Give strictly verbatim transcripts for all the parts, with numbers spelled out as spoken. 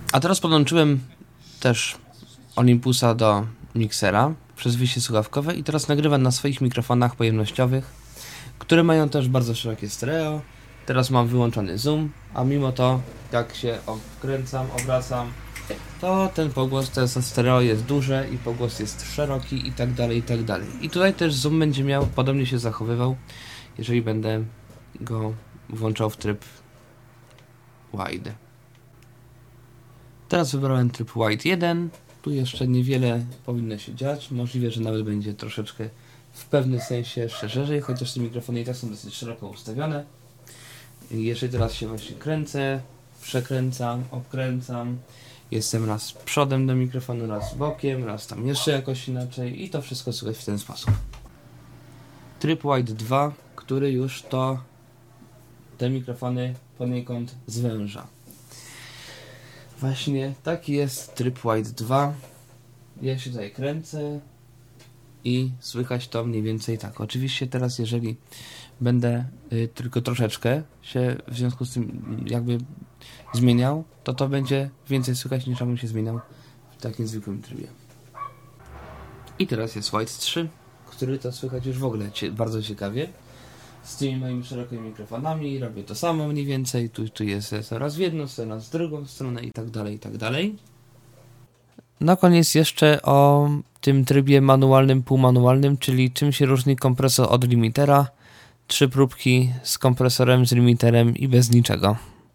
A teraz podłączyłem też Olympusa do miksera przez wyjście słuchawkowe i teraz nagrywam na swoich mikrofonach pojemnościowych, które mają też bardzo szerokie stereo. Teraz mam wyłączony zoom, a mimo to jak się wkręcam, obracam, to ten pogłos, ten stereo jest duże i pogłos jest szeroki i tak dalej, i tak dalej. I tutaj też zoom będzie miał, podobnie się zachowywał, jeżeli będę go włączał w tryb wide. Teraz wybrałem tryb wide jeden. Tu jeszcze niewiele powinno się dziać. Możliwe, że nawet będzie troszeczkę w pewnym sensie szerzej, chociaż te mikrofony i tak są dosyć szeroko ustawione. Jeżeli teraz się właśnie kręcę, przekręcam, obkręcam, jestem raz przodem do mikrofonu, raz bokiem, raz tam jeszcze jakoś inaczej i to wszystko słychać w ten sposób. Tryb wide dwa, który już to te mikrofony poniekąd zwęża. Właśnie taki jest tryb wide dwa. Ja się tutaj kręcę i słychać to mniej więcej tak. Oczywiście teraz jeżeli będę y, tylko troszeczkę się w związku z tym jakby zmieniał, to to będzie więcej słychać niż jakbym się zmieniał w takim zwykłym trybie. I teraz jest wide trzy, który to słychać już w ogóle cie, bardzo ciekawie. Z tymi moimi szerokimi mikrofonami robię to samo mniej więcej. Tu, tu jest raz w jedną stronę, raz w drugą stronę i tak dalej, i tak dalej. Na koniec jeszcze o tym trybie manualnym, półmanualnym, czyli czym się różni kompresor od limitera. Trzy próbki z kompresorem, z limiterem i bez niczego.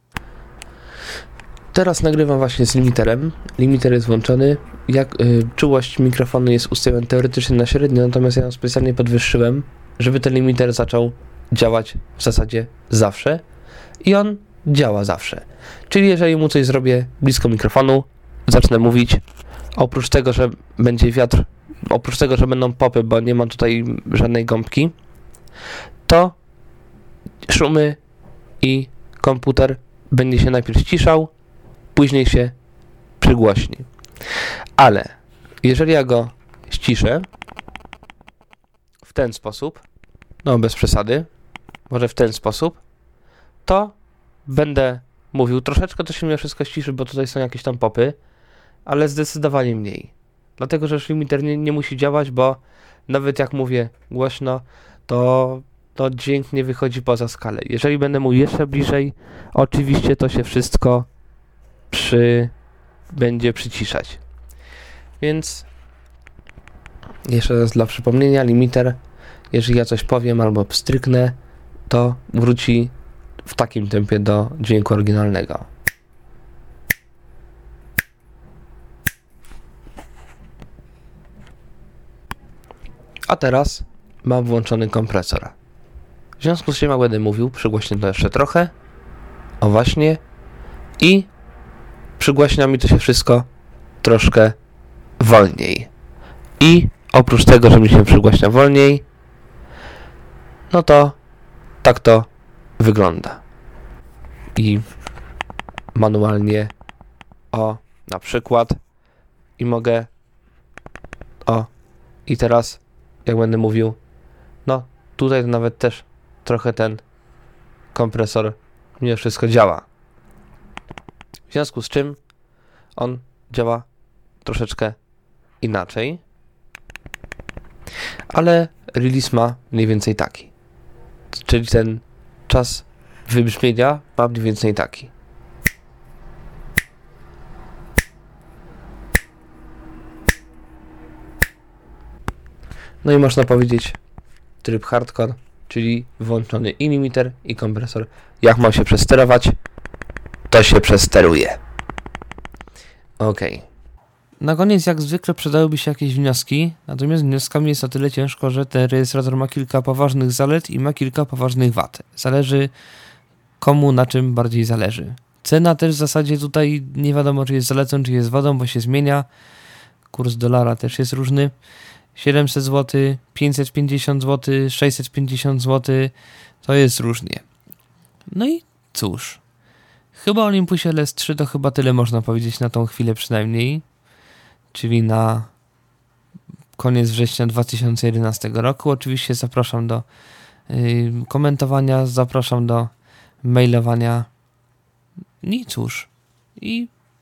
Teraz nagrywam właśnie z limiterem. Limiter jest włączony. Jak y, czułość mikrofonu jest ustawiona teoretycznie na średnio, natomiast ja ją specjalnie podwyższyłem, żeby ten limiter zaczął działać w zasadzie zawsze. I on działa zawsze. Czyli jeżeli mu coś zrobię blisko mikrofonu, zacznę mówić, oprócz tego, że będzie wiatr, oprócz tego, że będą popy, bo nie ma tutaj żadnej gąbki, to szumy i komputer będzie się najpierw ściszał, później się przygłośni. Ale jeżeli ja go ściszę w ten sposób, no bez przesady, może w ten sposób, to będę mówił, troszeczkę to się mimo wszystko ściszy, bo tutaj są jakieś tam popy, ale zdecydowanie mniej. Dlatego, że już limiter nie, nie musi działać, bo nawet jak mówię głośno, to, to dźwięk nie wychodzi poza skalę. Jeżeli będę mówił jeszcze bliżej, oczywiście to się wszystko przy, będzie przyciszać. Więc jeszcze raz dla przypomnienia, limiter, jeżeli ja coś powiem albo pstryknę, to wróci w takim tempie do dźwięku oryginalnego. A teraz mam włączony kompresor. W związku z czym jak będę mówił, przygłośnię to jeszcze trochę. O właśnie. I przygłaśnia mi to się wszystko troszkę wolniej. I oprócz tego, że mi się przygłaśnia wolniej, no to tak to wygląda. I manualnie o, na przykład i mogę o, i teraz jak będę mówił, no tutaj to nawet też trochę ten kompresor mimo wszystko działa. W związku z czym on działa troszeczkę inaczej, ale release ma mniej więcej taki. Czyli ten czas wybrzmienia ma mniej więcej taki. No i można powiedzieć tryb hardcore, czyli włączony i limiter, i kompresor. Jak mam się przesterować, to się przesteruje. Ok. Na koniec jak zwykle przydałyby się jakieś wnioski, natomiast wnioskami jest o tyle ciężko, że ten rejestrator ma kilka poważnych zalet i ma kilka poważnych wad. Zależy komu na czym bardziej zależy. Cena też w zasadzie tutaj nie wiadomo czy jest zaletą, czy jest wadą, bo się zmienia. Kurs dolara też jest różny. siedemset złotych, pięćset pięćdziesiąt złotych, sześćset pięćdziesiąt złotych, to jest różnie. No i cóż, chyba o Olympusie L S trzy to chyba tyle można powiedzieć na tą chwilę przynajmniej, czyli na koniec września dwa tysiące jedenastego roku. Oczywiście zapraszam do yy, komentowania, zapraszam do mailowania. I cóż, i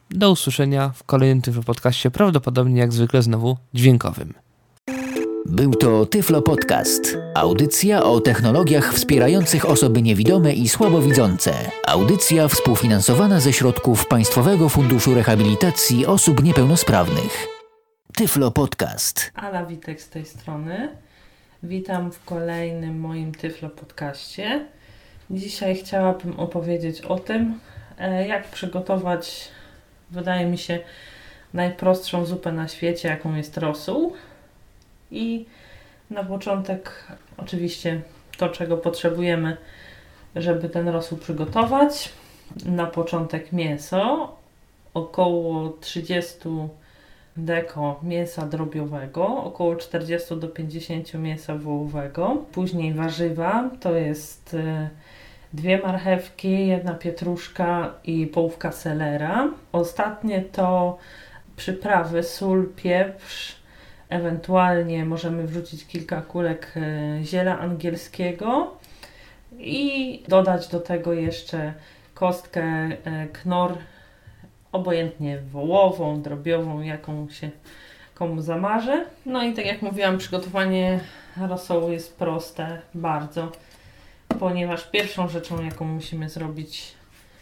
Do usłyszenia w kolejnym Tyflo Podcaście, prawdopodobnie jak zwykle znowu dźwiękowym. Był to Tyflo Podcast. Audycja o technologiach wspierających osoby niewidome i słabowidzące. Audycja współfinansowana ze środków Państwowego Funduszu Rehabilitacji Osób Niepełnosprawnych. Tyflo Podcast. Ala Witek z tej strony. Witam w kolejnym moim Tyflo Podcaście. Dzisiaj chciałabym opowiedzieć o tym, jak przygotować, wydaje mi się, najprostszą zupę na świecie, jaką jest rosół. I na początek oczywiście to, czego potrzebujemy, żeby ten rosół przygotować. Na początek mięso, około trzydzieści deko mięsa drobiowego, około czterdzieści do pięćdziesięciu mięsa wołowego. Później warzywa, to jest dwie marchewki, jedna pietruszka i połówka selera. Ostatnie to przyprawy, sól, pieprz, ewentualnie możemy wrzucić kilka kulek ziela angielskiego i dodać do tego jeszcze kostkę knor, obojętnie wołową, drobiową, jaką się komu zamarzy. No i tak jak mówiłam, przygotowanie rosołu jest proste, bardzo, ponieważ pierwszą rzeczą, jaką musimy zrobić,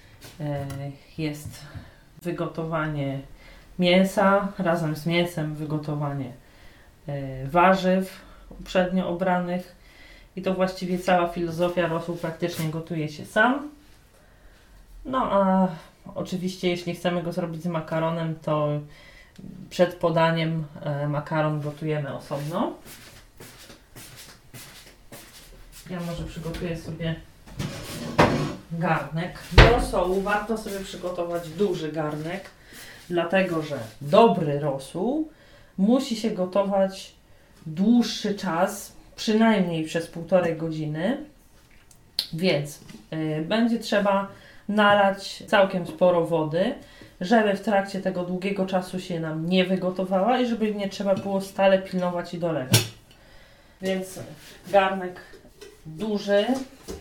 jest wygotowanie mięsa, razem z mięsem wygotowanie warzyw uprzednio obranych i to właściwie cała filozofia. Rosół praktycznie gotuje się sam. No a oczywiście jeśli chcemy go zrobić z makaronem, to przed podaniem makaron gotujemy osobno. Ja może przygotuję sobie garnek. Do rosołu warto sobie przygotować duży garnek, dlatego że dobry rosół musi się gotować dłuższy czas, przynajmniej przez półtorej godziny, więc y, będzie trzeba nalać całkiem sporo wody, żeby w trakcie tego długiego czasu się nam nie wygotowała i żeby nie trzeba było stale pilnować i dolewać. Więc garnek duży,